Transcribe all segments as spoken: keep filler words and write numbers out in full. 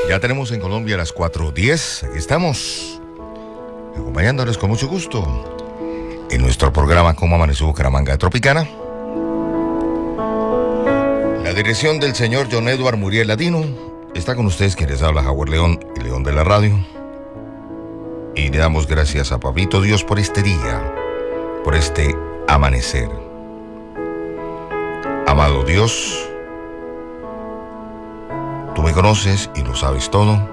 Ya tenemos en Colombia las cuatro diez. Aquí estamos, acompañándoles con mucho gusto en nuestro programa Cómo Amaneció Bucaramanga de Tropicana. La dirección del señor John Edward Muriel Ladino. Está con ustedes quien les habla, Howard León, el León de la Radio. Y le damos gracias a Pablito Dios por este día, por este amanecer. Amado Dios, tú me conoces y lo sabes todo.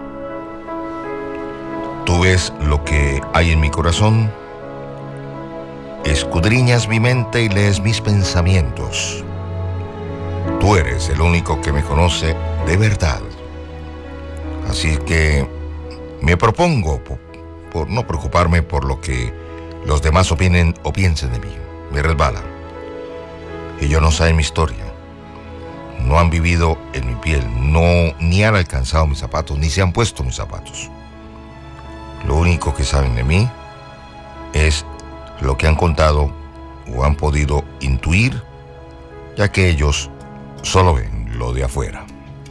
Tú ves lo que hay en mi corazón. Escudriñas mi mente y lees mis pensamientos. Tú eres el único que me conoce de verdad. Así que me propongo por, por no preocuparme por lo que los demás opinen o piensen de mí. Me resbala. Ellos no saben mi historia. No han vivido en mi piel, no, ni han alcanzado mis zapatos, ni se han puesto mis zapatos. Lo único que saben de mí es lo que han contado o han podido intuir, ya que ellos solo ven lo de afuera.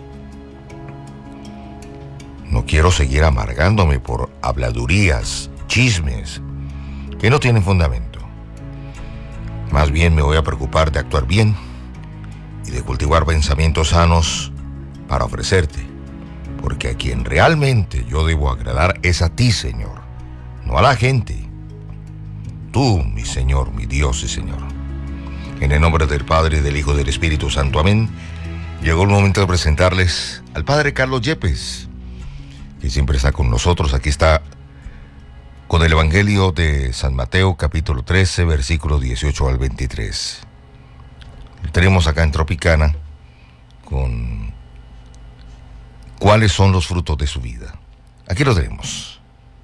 No quiero seguir amargándome por habladurías, chismes, que no tienen fundamento. Más bien me voy a preocupar de actuar bien y de cultivar pensamientos sanos para ofrecerte, porque a quien realmente yo debo agradar es a ti, Señor, no a la gente. Tú, mi Señor, mi Dios y Señor. En el nombre del Padre, del Hijo y del Espíritu Santo, amén. Llegó el momento de presentarles al Padre Carlos Yepes, que siempre está con nosotros. Aquí está con el Evangelio de San Mateo, capítulo trece, versículos dieciocho al veintitrés. Lo tenemos acá en Tropicana con cuáles son los frutos de su vida. Aquí lo tenemos.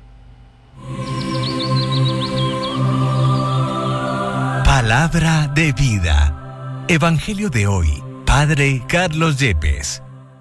Palabra de vida. Evangelio de hoy. Padre Carlos Yepes.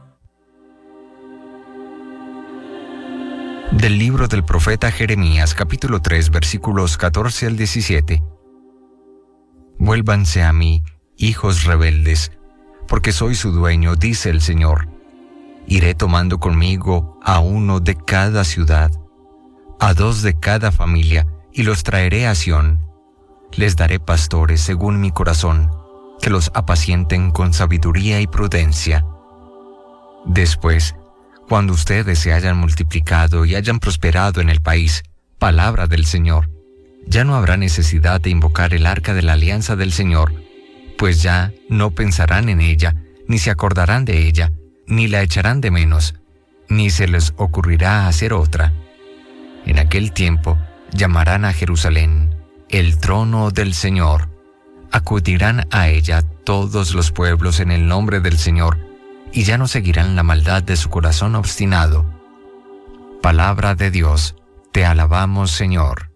Del libro del profeta Jeremías, capítulo tres, versículos catorce al diecisiete. Vuélvanse a mí, hijos rebeldes, porque soy su dueño, dice el Señor. Iré tomando conmigo a uno de cada ciudad, a dos de cada familia, y los traeré a Sión. Les daré pastores según mi corazón, que los apacienten con sabiduría y prudencia. Después, cuando ustedes se hayan multiplicado y hayan prosperado en el país, palabra del Señor, ya no habrá necesidad de invocar el arca de la alianza del Señor, pues ya no pensarán en ella, ni se acordarán de ella, ni la echarán de menos, ni se les ocurrirá hacer otra. En aquel tiempo llamarán a Jerusalén el trono del Señor. Acudirán a ella todos los pueblos en el nombre del Señor, y ya no seguirán la maldad de su corazón obstinado. Palabra de Dios, te alabamos, Señor.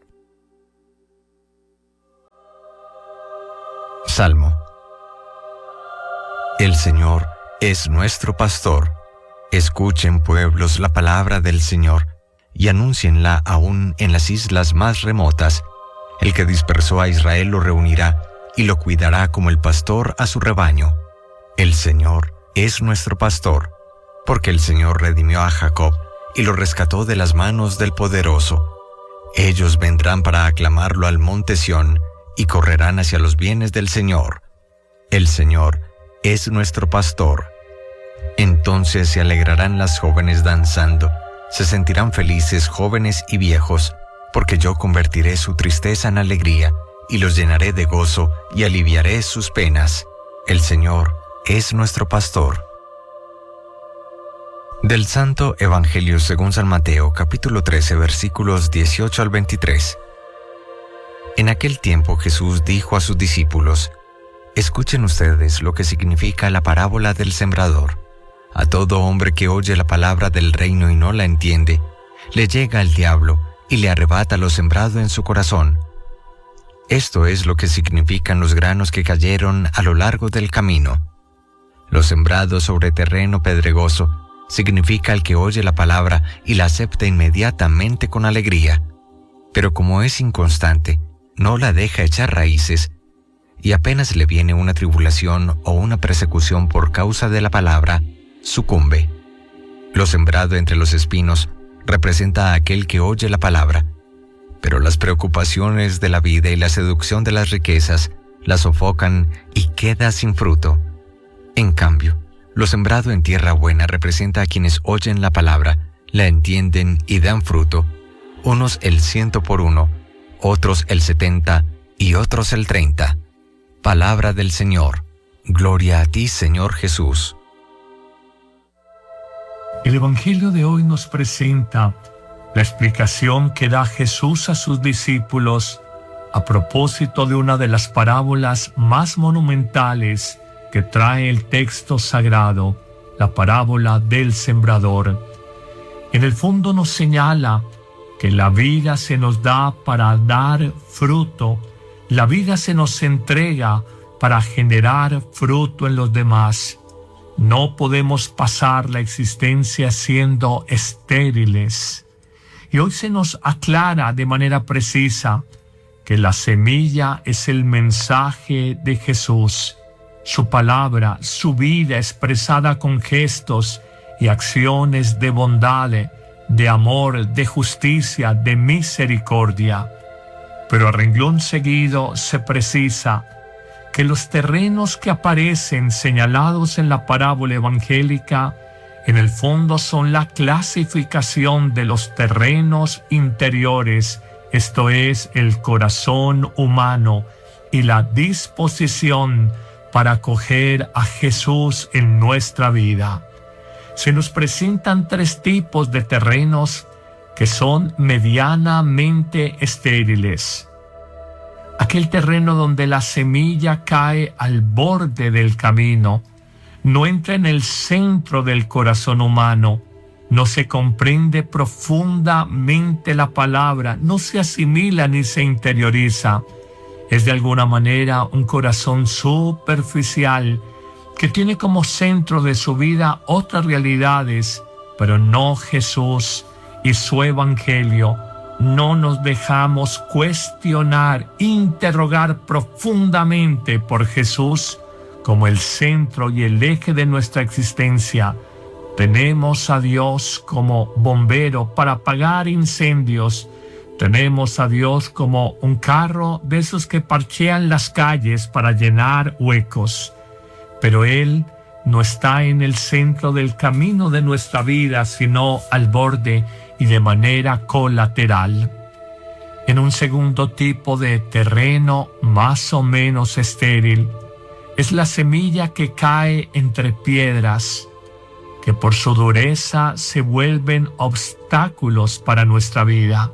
Salmo. El Señor es nuestro pastor. Escuchen, pueblos, la palabra del Señor, y anúncienla aún en las islas más remotas. El que dispersó a Israel lo reunirá y lo cuidará como el pastor a su rebaño. El Señor es nuestro pastor, porque el Señor redimió a Jacob y lo rescató de las manos del Poderoso. Ellos vendrán para aclamarlo al monte Sión y correrán hacia los bienes del Señor. El Señor es nuestro pastor. Entonces se alegrarán las jóvenes danzando, se sentirán felices jóvenes y viejos, porque yo convertiré su tristeza en alegría, y los llenaré de gozo, y aliviaré sus penas. El Señor es nuestro pastor. Del Santo Evangelio según San Mateo, capítulo trece, versículos dieciocho al veintitrés. En aquel tiempo Jesús dijo a sus discípulos: Escuchen ustedes lo que significa la parábola del sembrador. A todo hombre que oye la palabra del reino y no la entiende, le llega el diablo y le arrebata lo sembrado en su corazón. Esto es lo que significan los granos que cayeron a lo largo del camino. Lo sembrado sobre terreno pedregoso significa el que oye la palabra y la acepta inmediatamente con alegría, pero como es inconstante, no la deja echar raíces, y apenas le viene una tribulación o una persecución por causa de la palabra, sucumbe. Lo sembrado entre los espinos representa a aquel que oye la palabra, pero las preocupaciones de la vida y la seducción de las riquezas la sofocan y queda sin fruto. En cambio, lo sembrado en tierra buena representa a quienes oyen la palabra, la entienden y dan fruto, unos el ciento por uno, otros el setenta y otros el treinta. Palabra del Señor. Gloria a ti, Señor Jesús. El Evangelio de hoy nos presenta la explicación que da Jesús a sus discípulos a propósito de una de las parábolas más monumentales que trae el texto sagrado, la parábola del sembrador. En el fondo nos señala que la vida se nos da para dar fruto, la vida se nos entrega para generar fruto en los demás. No podemos pasar la existencia siendo estériles. Y hoy se nos aclara de manera precisa que la semilla es el mensaje de Jesús, su palabra, su vida expresada con gestos y acciones de bondad, de amor, de justicia, de misericordia. Pero a renglón seguido se precisa que los terrenos que aparecen señalados en la parábola evangélica en el fondo son la clasificación de los terrenos interiores, esto es, el corazón humano y la disposición para acoger a Jesús en nuestra vida. Se nos presentan tres tipos de terrenos que son medianamente estériles. Aquel terreno donde la semilla cae al borde del camino, no entra en el centro del corazón humano, no se comprende profundamente la palabra, no se asimila ni se interioriza. Es de alguna manera un corazón superficial que tiene como centro de su vida otras realidades, pero no Jesús y su evangelio. No nos dejamos cuestionar, interrogar profundamente por Jesús como el centro y el eje de nuestra existencia. Tenemos a Dios como bombero para apagar incendios. Tenemos a Dios como un carro de esos que parchean las calles para llenar huecos. Pero Él no está en el centro del camino de nuestra vida, sino al borde y de manera colateral. En un segundo tipo de terreno más o menos estéril, es la semilla que cae entre piedras, que por su dureza se vuelven obstáculos para nuestra vida.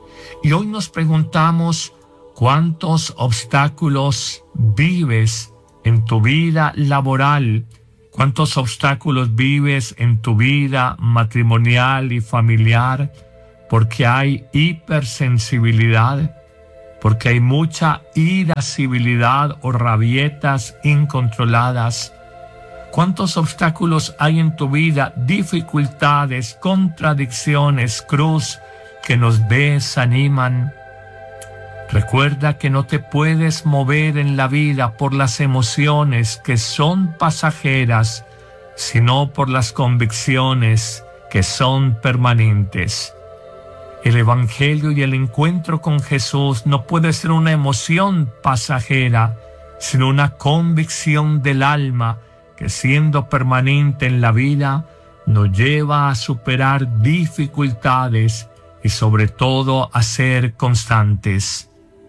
Y hoy nos preguntamos, ¿cuántos obstáculos vives en tu vida laboral? ¿Cuántos obstáculos vives en tu vida matrimonial y familiar? Porque hay hipersensibilidad, porque hay mucha irascibilidad o rabietas incontroladas. ¿Cuántos obstáculos hay en tu vida? Dificultades, contradicciones, cruz que nos desaniman. Recuerda que no te puedes mover en la vida por las emociones que son pasajeras, sino por las convicciones que son permanentes. El Evangelio y el encuentro con Jesús no puede ser una emoción pasajera, sino una convicción del alma que, siendo permanente en la vida, nos lleva a superar dificultades y sobre todo a ser constantes.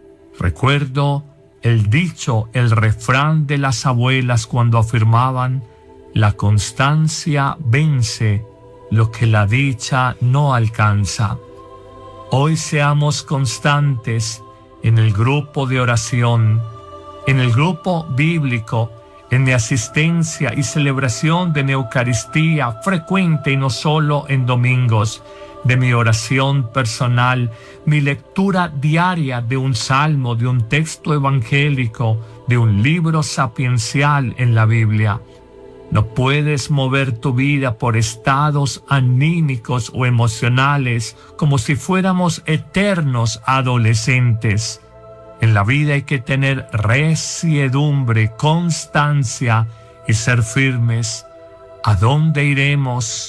Recuerdo el dicho, el refrán de las abuelas cuando afirmaban: la constancia vence lo que la dicha no alcanza. Hoy seamos constantes en el grupo de oración, en el grupo bíblico, en mi asistencia y celebración de mi Eucaristía frecuente y no solo en domingos, de mi oración personal, mi lectura diaria de un salmo, de un texto evangélico, de un libro sapiencial en la Biblia. No puedes mover tu vida por estados anímicos o emocionales como si fuéramos eternos adolescentes. En la vida hay que tener resiedumbre, constancia y ser firmes. ¿A dónde iremos?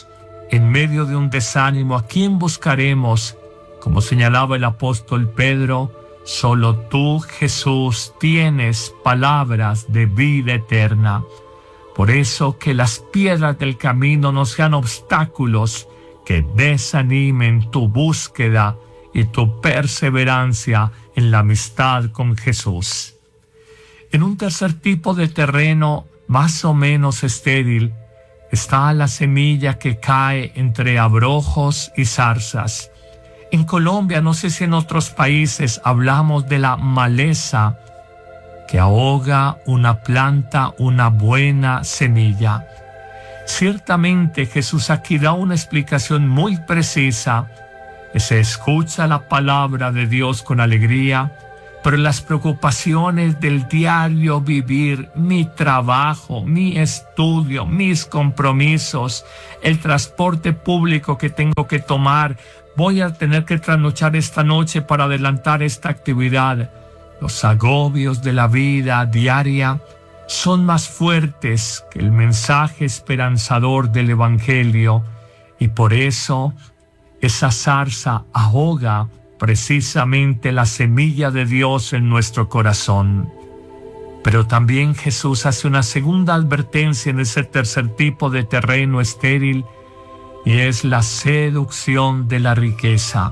en medio de un desánimo, ¿a quién buscaremos? Como señalaba el apóstol Pedro, solo tú, Jesús, tienes palabras de vida eterna. Por eso que las piedras del camino no sean obstáculos que desanimen tu búsqueda y tu perseverancia en la amistad con Jesús. En un tercer tipo de terreno más o menos estéril está la semilla que cae entre abrojos y zarzas. En Colombia, no sé si en otros países, hablamos de la maleza que ahoga una planta, una buena semilla. Ciertamente Jesús aquí da una explicación muy precisa. Se escucha la palabra de Dios con alegría, pero las preocupaciones del diario vivir, mi trabajo, mi estudio, mis compromisos, el transporte público que tengo que tomar, voy a tener que trasnochar esta noche para adelantar esta actividad. Los agobios de la vida diaria son más fuertes que el mensaje esperanzador del Evangelio, y por eso esa zarza ahoga precisamente la semilla de Dios en nuestro corazón. Pero también Jesús hace una segunda advertencia en ese tercer tipo de terreno estéril, y es la seducción de la riqueza.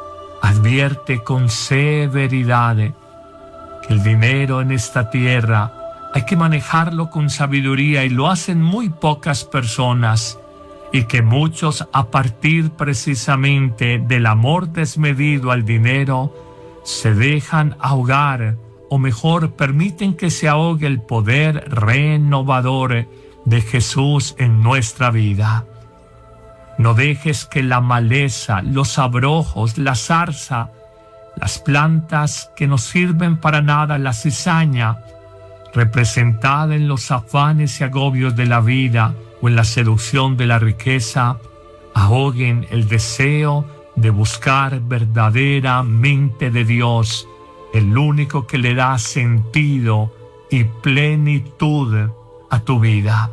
Advierte con severidad que el dinero en esta tierra hay que manejarlo con sabiduría, y lo hacen muy pocas personas, y que muchos, a partir precisamente del amor desmedido al dinero, se dejan ahogar, o mejor, permiten que se ahogue el poder renovador de Jesús en nuestra vida. No dejes que la maleza, los abrojos, la zarza, las plantas que no sirven para nada, la cizaña, representada en los afanes y agobios de la vida o en la seducción de la riqueza, ahoguen el deseo de buscar verdaderamente de Dios, el único que le da sentido y plenitud a tu vida.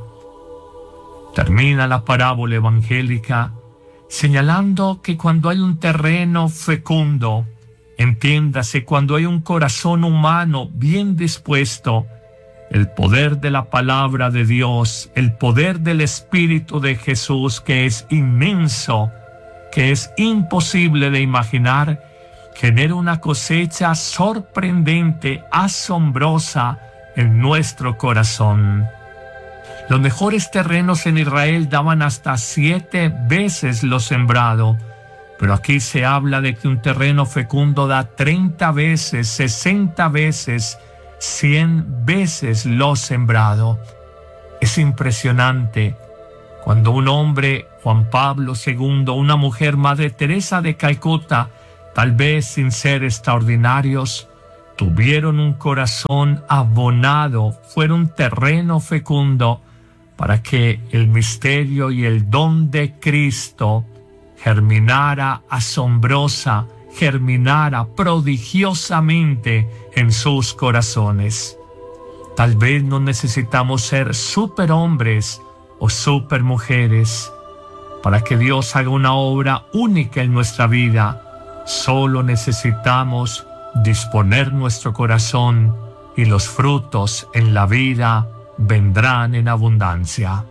Termina la parábola evangélica señalando que cuando hay un terreno fecundo, entiéndase, cuando hay un corazón humano bien dispuesto, el poder de la palabra de Dios, el poder del Espíritu de Jesús, que es inmenso, que es imposible de imaginar, genera una cosecha sorprendente, asombrosa en nuestro corazón. Los mejores terrenos en Israel daban hasta siete veces lo sembrado, pero aquí se habla de que un terreno fecundo da treinta veces, sesenta veces, cien veces lo sembrado. Es impresionante cuando un hombre, Juan Pablo segundo, una mujer, Madre Teresa de Calcuta, tal vez sin ser extraordinarios, tuvieron un corazón abonado, fueron terreno fecundo, para que el misterio y el don de Cristo germinara asombrosa, germinara prodigiosamente en sus corazones. Tal vez no necesitamos ser superhombres o supermujeres para que Dios haga una obra única en nuestra vida. Solo necesitamos disponer nuestro corazón, y los frutos en la vida vendrán en abundancia.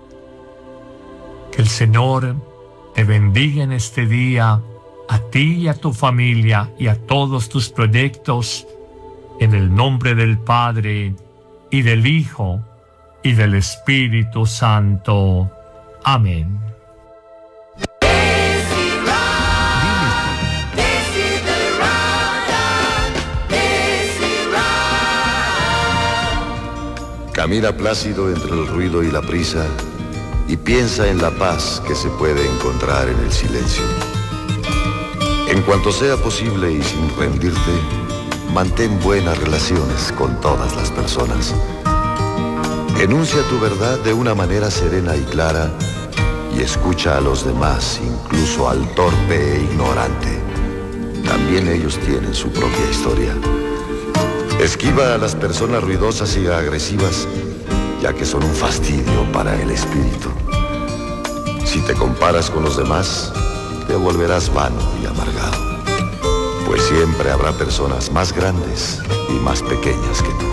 Que el Señor te bendiga en este día, a ti y a tu familia y a todos tus proyectos, en el nombre del Padre, y del Hijo, y del Espíritu Santo. Amén. Camina plácido entre el ruido y la prisa y piensa en la paz que se puede encontrar en el silencio. En cuanto sea posible y sin rendirte, mantén buenas relaciones con todas las personas. Enuncia tu verdad de una manera serena y clara y escucha a los demás, incluso al torpe e ignorante. También ellos tienen su propia historia. Esquiva a las personas ruidosas y agresivas, ya que son un fastidio para el espíritu. si te comparas con los demás, te volverás vano y amargado, pues siempre habrá personas más grandes y más pequeñas que tú.